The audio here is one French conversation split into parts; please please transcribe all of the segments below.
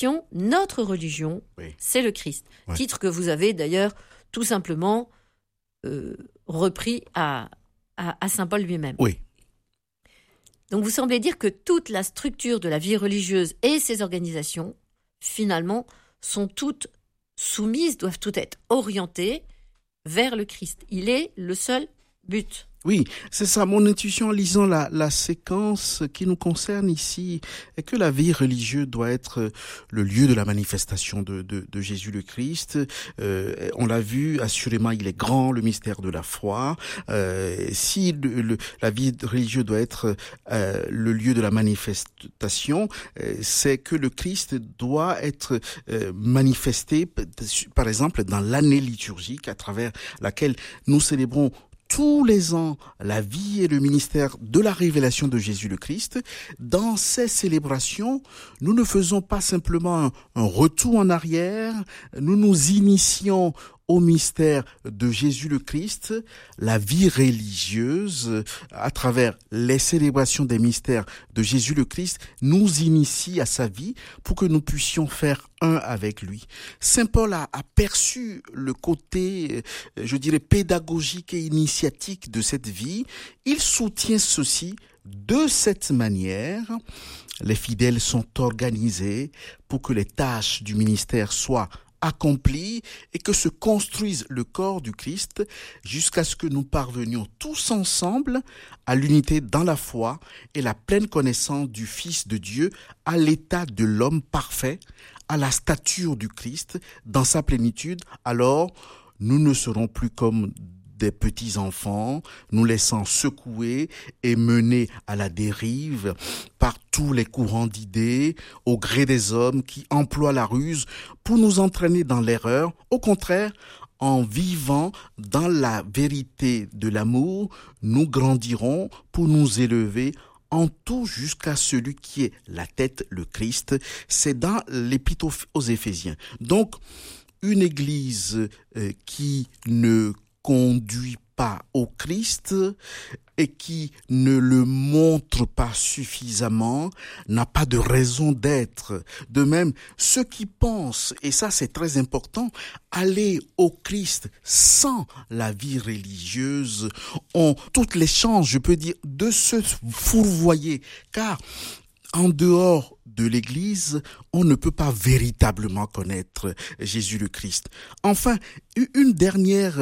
notre religion, Oui. c'est le Christ. Ouais. Titre que vous avez d'ailleurs tout simplement repris à saint Paul lui-même. Oui. Donc vous semblez dire que toute la structure de la vie religieuse et ses organisations, finalement, sont toutes soumises, doivent toutes être orientées vers le Christ. Il est le seul but. Oui, c'est ça. Mon intuition en lisant la séquence qui nous concerne ici est que la vie religieuse doit être le lieu de la manifestation de Jésus le Christ. On l'a vu, assurément, il est grand, le mystère de la foi. Si la vie religieuse doit être le lieu de la manifestation, c'est que le Christ doit être manifesté, par exemple, dans l'année liturgique à travers laquelle nous célébrons tous les ans la vie et le ministère de la révélation de Jésus le Christ. Dans ces célébrations, nous ne faisons pas simplement un retour en arrière, nous nous initions au mystère de Jésus le Christ, la vie religieuse, à travers les célébrations des mystères de Jésus le Christ, nous initie à sa vie pour que nous puissions faire un avec lui. Saint Paul a perçu le côté, je dirais, pédagogique et initiatique de cette vie. Il soutient ceci de cette manière. Les fidèles sont organisés pour que les tâches du ministère soient accompli et que se construise le corps du Christ jusqu'à ce que nous parvenions tous ensemble à l'unité dans la foi et la pleine connaissance du Fils de Dieu, à l'état de l'homme parfait, à la stature du Christ dans sa plénitude. Alors, nous ne serons plus comme des petits enfants, nous laissant secouer et mener à la dérive par tous les courants d'idées, au gré des hommes qui emploient la ruse pour nous entraîner dans l'erreur. Au contraire, en vivant dans la vérité de l'amour, nous grandirons pour nous élever en tout jusqu'à celui qui est la tête, le Christ. C'est dans l'épître aux Éphésiens. Donc, une église qui ne conduit pas au Christ et qui ne le montre pas suffisamment n'a pas de raison d'être. De même, ceux qui pensent, et ça c'est très important, aller au Christ sans la vie religieuse ont toutes les chances, je peux dire, de se fourvoyer, car en dehors de l'Église, on ne peut pas véritablement connaître Jésus le Christ. Enfin, une dernière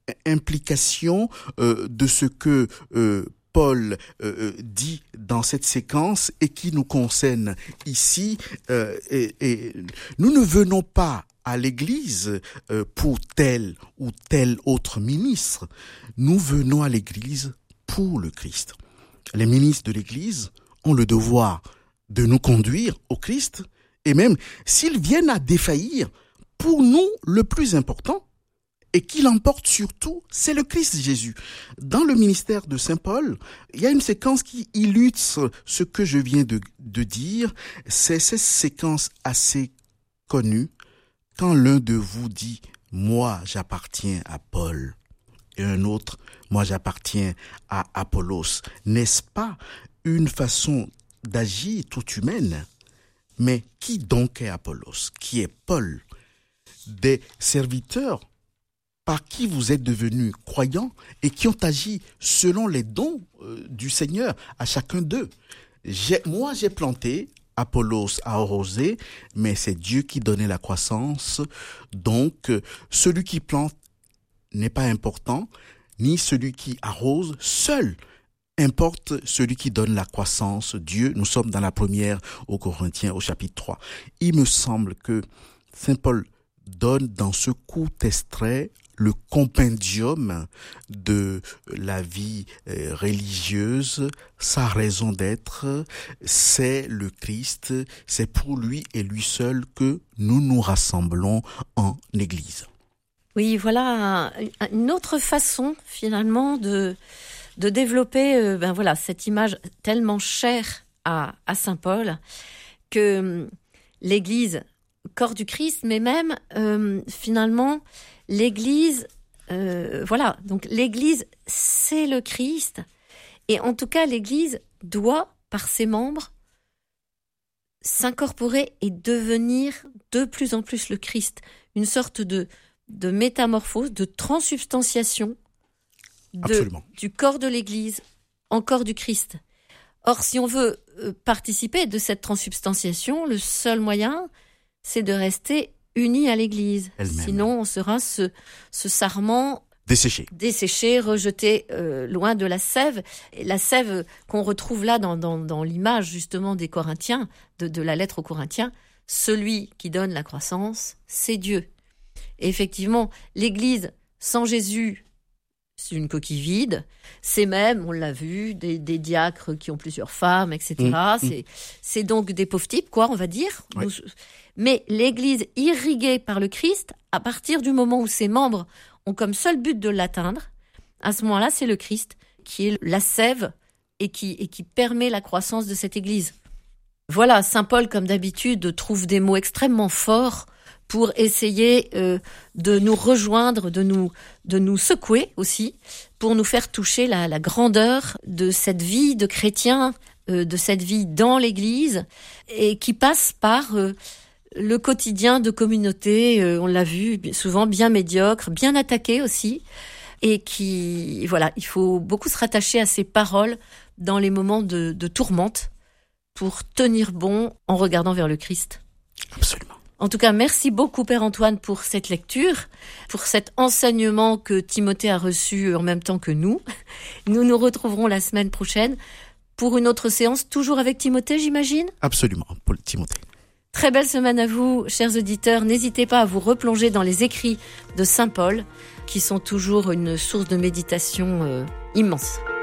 implication de ce que Paul dit dans cette séquence et qui nous concerne ici. Et nous ne venons pas à l'Église pour tel ou tel autre ministre. Nous venons à l'Église pour le Christ. Les ministres de l'Église ont le devoir de nous conduire au Christ, et même s'ils viennent à défaillir, pour nous, le plus important, et qui l'emporte surtout, c'est le Christ Jésus. Dans le ministère de Saint Paul, il y a une séquence qui illustre ce que je viens de dire. C'est cette séquence assez connue. Quand l'un de vous dit « Moi, j'appartiens à Paul » et un autre « Moi, j'appartiens à Apollos », n'est-ce pas une façon d'agir toute humaine? Mais qui donc est Apollos? Qui est Paul? Des serviteurs par qui vous êtes devenus croyants et qui ont agi selon les dons du Seigneur à chacun d'eux. Moi, j'ai planté, Apollos a arrosé, mais c'est Dieu qui donnait la croissance. Donc, celui qui plante n'est pas important, ni celui qui arrose, seul importe celui qui donne la croissance, Dieu. Nous sommes dans la première aux Corinthiens, au chapitre 3. Il me semble que Saint Paul donne dans ce court extrait le compendium de la vie religieuse, sa raison d'être, c'est le Christ, c'est pour lui et lui seul que nous nous rassemblons en Église. Oui, voilà une autre façon finalement de développer cette image tellement chère à Saint Paul que l'Église, corps du Christ, mais même finalement l'Église, donc l'Église c'est le Christ, et en tout cas l'Église doit par ses membres s'incorporer et devenir de plus en plus le Christ. Une sorte de métamorphose, de transsubstantiation du corps de l'Église en corps du Christ. Or, si on veut participer de cette transsubstantiation, le seul moyen, c'est de rester unis à l'Église. Elle-même. Sinon, on sera ce sarment desséché, rejeté loin de la sève. Et la sève qu'on retrouve là dans l'image justement des Corinthiens, de la lettre aux Corinthiens, celui qui donne la croissance, c'est Dieu. Et effectivement, l'Église sans Jésus, c'est une coquille vide. C'est même, on l'a vu, des diacres qui ont plusieurs femmes, etc. C'est donc des pauvres types, quoi, on va dire. Ouais. Mais l'Église irriguée par le Christ, à partir du moment où ses membres ont comme seul but de l'atteindre, à ce moment-là, c'est le Christ qui est la sève et qui permet la croissance de cette Église. Voilà, saint Paul, comme d'habitude, trouve des mots extrêmement forts pour essayer de nous rejoindre, de nous secouer aussi, pour nous faire toucher la grandeur de cette vie de chrétien, de cette vie dans l'Église, et qui passe par le quotidien de communauté, on l'a vu, souvent bien médiocre, bien attaqué aussi, et qui, voilà, il faut beaucoup se rattacher à ces paroles dans les moments de tourmente pour tenir bon en regardant vers le Christ. Absolument. En tout cas, merci beaucoup Père Antoine pour cette lecture, pour cet enseignement que Timothée a reçu en même temps que nous. Nous nous retrouverons la semaine prochaine pour une autre séance, toujours avec Timothée, j'imagine ? Absolument, pour Timothée. Très belle semaine à vous, chers auditeurs. N'hésitez pas à vous replonger dans les écrits de saint Paul, qui sont toujours une source de méditation immense.